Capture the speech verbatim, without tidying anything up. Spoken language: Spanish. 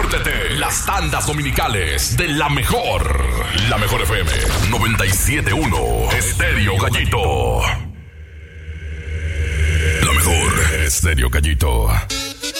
Cúrtete las tandas dominicales de la mejor. La mejor F M noventa y siete punto uno. Estéreo Gallito. La mejor Estéreo Gallito.